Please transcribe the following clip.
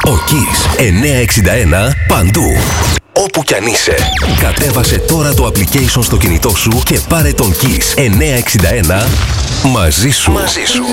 Ο Kiss 961 παντού. Όπου κι αν είσαι, κατέβασε τώρα το application στο κινητό σου και πάρε τον Kiss 961 μαζί σου.